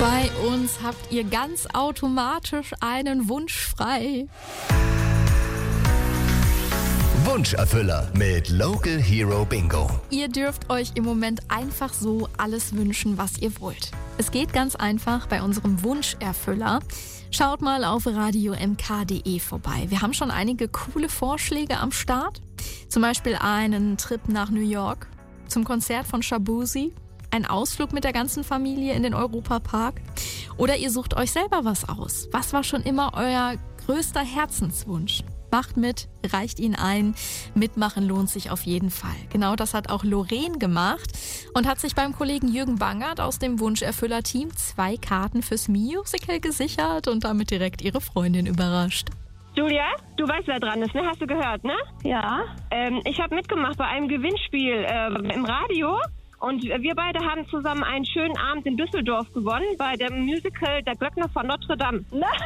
Bei uns habt ihr ganz automatisch einen Wunsch frei. Wunscherfüller mit Local Hero Bingo. Ihr dürft euch im Moment einfach so alles wünschen, was ihr wollt. Es geht ganz einfach bei unserem Wunscherfüller. Schaut mal auf radiomk.de vorbei. Wir haben schon einige coole Vorschläge am Start. Zum Beispiel einen Trip nach New York zum Konzert von Shaboozey. Ein Ausflug mit der ganzen Familie in den Europapark. Oder ihr sucht euch selber was aus. Was war schon immer euer größter Herzenswunsch? Macht mit, reicht ihn ein. Mitmachen lohnt sich auf jeden Fall. Genau das hat auch Lorraine gemacht und hat sich beim Kollegen Jürgen Bangert aus dem Wunscherfüller-Team 2 Karten fürs Musical gesichert und damit direkt ihre Freundin überrascht. Julia, du weißt, wer dran ist, ne? Hast du gehört, ne? Ja. Ich habe mitgemacht bei einem Gewinnspiel im Radio. Und wir beide haben zusammen einen schönen Abend in Düsseldorf gewonnen bei dem Musical Der Glöckner von Notre Dame.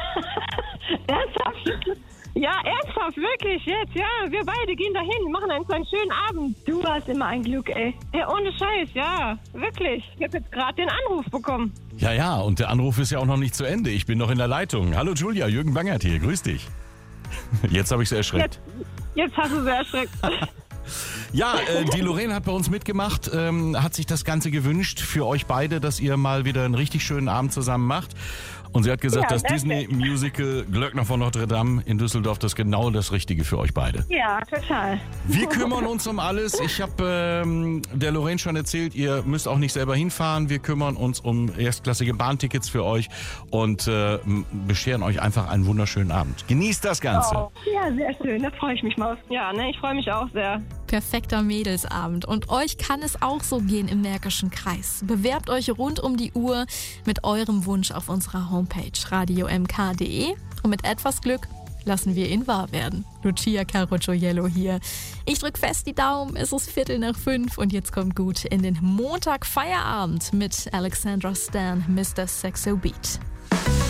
Ernsthaft? Ja, ernsthaft, wirklich, jetzt, ja. Wir beide gehen dahin, machen einen schönen Abend. Du hast immer ein Glück, ey. Ja, ohne Scheiß, ja, wirklich. Ich habe jetzt gerade den Anruf bekommen. Ja, und der Anruf ist ja auch noch nicht zu Ende. Ich bin noch in der Leitung. Hallo Julia, Jürgen Bangert hier, grüß dich. Jetzt habe ich sie erschreckt. Jetzt hast du sie erschreckt. Ja, die Lorraine hat bei uns mitgemacht, hat sich das Ganze gewünscht für euch beide, dass ihr mal wieder einen richtig schönen Abend zusammen macht. Und sie hat gesagt, das Disney-Musical Glöckner von Notre Dame in Düsseldorf, das ist genau das Richtige für euch beide. Ja, total. Wir kümmern uns um alles. Ich habe der Lorraine schon erzählt, ihr müsst auch nicht selber hinfahren. Wir kümmern uns um erstklassige Bahntickets für euch und bescheren euch einfach einen wunderschönen Abend. Genießt das Ganze. Oh. Ja, sehr schön, da freue ich mich mal. Ja, ne, ich freue mich auch sehr. Perfekter Mädelsabend. Und euch kann es auch so gehen im Märkischen Kreis. Bewerbt euch rund um die Uhr mit eurem Wunsch auf unserer Homepage radiomk.de und mit etwas Glück lassen wir ihn wahr werden. Lucia Carocciollo hier. Ich drück fest die Daumen, es ist 4:45 und jetzt kommt gut in den Montag Feierabend mit Alexandra Stan, Mr. Sexo Beat.